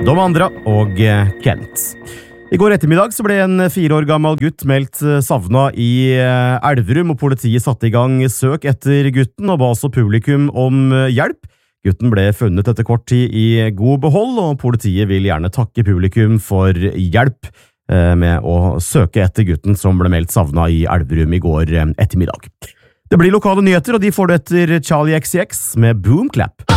Dom Andra og Kent. I går ettermiddag så ble en 4 år gammel gutt meldt savnet i Elverum, og politiet satte i gang søk etter gutten og ba også publikum om hjelp. Gutten ble funnet etter kort tid i god behold, og politiet vil gjerne takke publikum for hjelp med å søke etter gutten som ble meldt savnet i Elverum i går ettermiddag. Det blir lokale nyheter, og de får du etter Charlie XCX med Boom Clap.